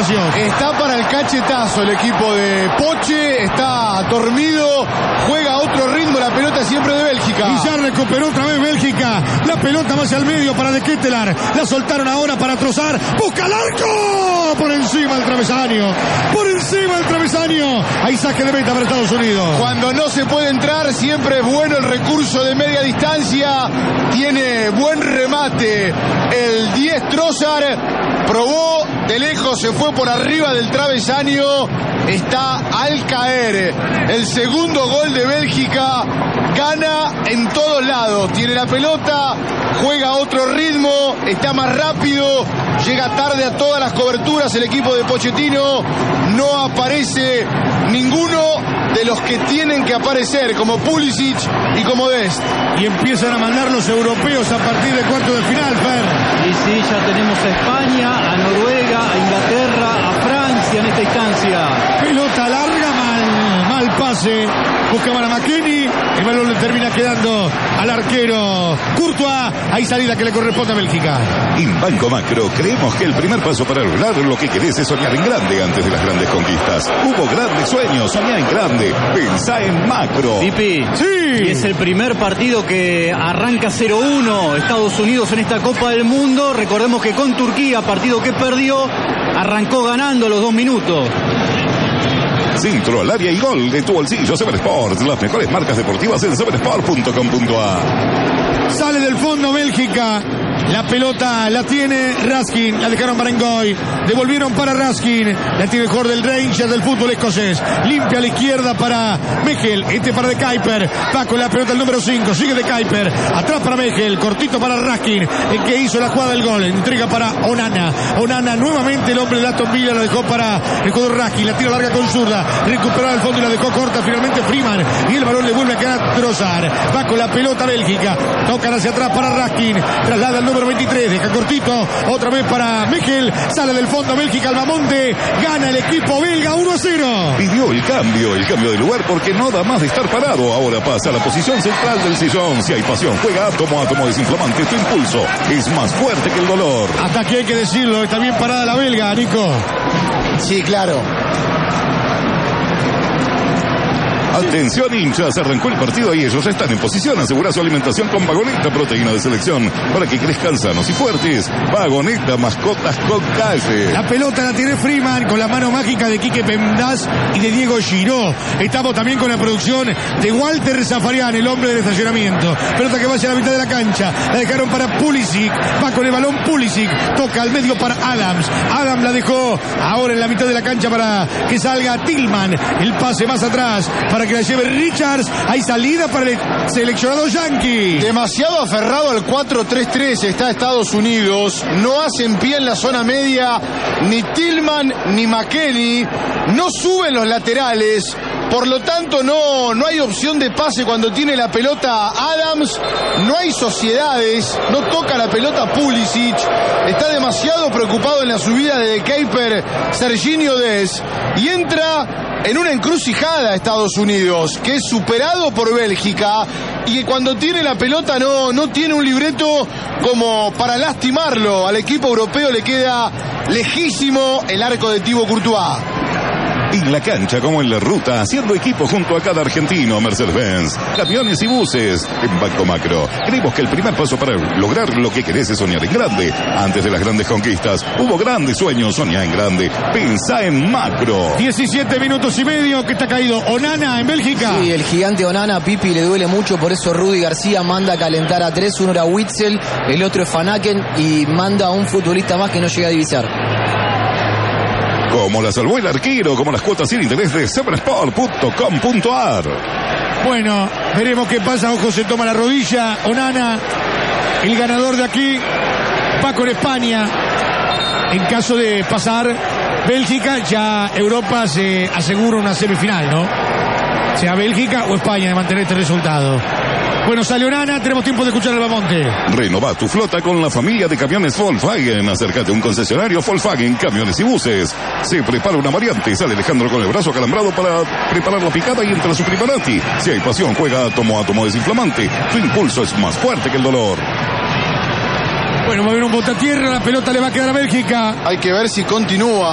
situación. Está para el cachetazo el equipo de Poche, está dormido, juega a otro ritmo, la pelota siempre de Bélgica. Y ya recuperó otra vez Bélgica. La pelota va hacia el medio para De Ketelaar. La soltaron ahora para Trossard. ¡Busca el arco! Por encima del travesaño. Por encima del travesaño. Hay saque de meta para Estados Unidos. Cuando no se puede entrar, siempre es bueno el recurso de media distancia. Tiene buen remate el 10 Trossard. Probó de lejos, se fue por arriba del travesaño. Está al caer. El segundo gol de Bélgica. Gana en todos lados. Tiene la pelota, juega a otro ritmo, está más rápido, llega tarde a todas las coberturas el equipo de Pochettino. No aparece ninguno de los que tienen que aparecer, como Pulisic y como Dest. Y empiezan a mandar los europeos a partir del cuarto de final, Fer. Y sí, ya tenemos a España, a Noruega, a Inglaterra, a Francia en esta instancia. Pelota larga, mal pase. Buscaban a McKennie. El balón le termina quedando al arquero Courtois. Hay salida que le corresponde a Bélgica. En Banco Macro creemos que el primer paso para lograr lo que querés es soñar en grande antes de las grandes conquistas. Hubo grandes sueños, soñá en grande. Pensá en Macro. Pipi. Sí. Y es el primer partido que arranca 0-1 Estados Unidos en esta Copa del Mundo. Recordemos que con Turquía, partido que perdió, arrancó ganando a los 2 minutos. Centro al área y gol de tu bolsillo. Seven Sports, las mejores marcas deportivas en sevensport.com.ar. Sale del fondo Bélgica. La pelota la tiene Raskin. La dejaron para Ngoy. Devolvieron para Raskin. La tiene el jugador del Rangers del fútbol escocés. Limpia a la izquierda para Mechel. Para De Kuyper. Va con la pelota el número 5. Sigue De Kuyper. Atrás para Mechel. Cortito para Raskin. El que hizo la jugada del gol. Entrega para Onana. Onana nuevamente el hombre de Aston Villa. La dejó para el jugador Raskin. La tira larga con zurda. Recuperó al fondo y la dejó corta. Finalmente Freeman. Y el balón le vuelve a quedar a Trossard. Va con la pelota Bélgica. Tocan hacia atrás para Raskin. Traslada al número 23, deja cortito, otra vez para Mechel, sale del fondo Bélgica, Albamonte, gana el equipo belga 1-0. Pidió el cambio de lugar porque no da más de estar parado. Ahora pasa a la posición central del sillón. Si hay pasión, juega átomo desinflamante. Tu impulso es más fuerte que el dolor. Hasta aquí hay que decirlo, está bien parada la belga, Nico. Sí, claro. Atención hinchas, arrancó el partido y ellos ya están en posición. Asegura su alimentación con Vagoneta, proteína de selección, para que crezcan sanos y fuertes. Vagoneta, mascotas con calle. La pelota la tiene Freeman con la mano mágica de Quique Pendas y de Diego Giroud. Estamos también con la producción de Walter Zafarian, el hombre del estacionamiento. Pelota que va hacia la mitad de la cancha. La dejaron para Pulisic. Va con el balón Pulisic. Toca al medio para Adams. Adams la dejó ahora en la mitad de la cancha para que salga Tillman. El pase más atrás para que la lleve Richards. Hay salida para el seleccionado yankee. Demasiado aferrado al 4-3-3 está Estados Unidos. No hacen pie en la zona media ni Tillman ni McKennie. No suben los laterales. Por lo tanto no hay opción de pase cuando tiene la pelota Adams. No hay sociedades. No toca la pelota Pulisic. Está demasiado preocupado en la subida de Kuyper Serginho Dest. Y entra en una encrucijada Estados Unidos, que es superado por Bélgica, y que cuando tiene la pelota no tiene un libreto como para lastimarlo. Al equipo europeo le queda lejísimo el arco de Thibaut Courtois. En la cancha como en la ruta, haciendo equipo junto a cada argentino. Mercedes-Benz, camiones y buses. En Banco Macro, creemos que el primer paso para lograr lo que querés es soñar en grande. Antes de las grandes conquistas, hubo grandes sueños. Soñá en grande. Pensá en Macro. 17 minutos y medio que está caído Onana en Bélgica. Sí, el gigante Onana, Pipi, le duele mucho, por eso Rudy García manda a calentar a 3. Uno era Witzel, el otro es Fanaken y manda a un futbolista más que no llega a divisar. Como la salvó el arquero, como las cuotas sin interés de sevensport.com.ar. Bueno, veremos qué pasa. Ojo, se toma la rodilla. Onana, el ganador de aquí, va con España. En caso de pasar Bélgica, ya Europa se asegura una semifinal, ¿no? Sea Bélgica o España de mantener este resultado. Bueno, sale Onana, tenemos tiempo de escuchar al Bamonte. Renová tu flota con la familia de camiones Volkswagen. Acércate a un concesionario Volkswagen, camiones y buses. Se prepara una variante. Sale Alejandro con el brazo acalambrado para preparar la picada y entra su Primanati. Si hay pasión, juega átomo desinflamante. Tu impulso es más fuerte que el dolor. Bueno, va a haber un botatierra, la pelota le va a quedar a Bélgica. Hay que ver si continúa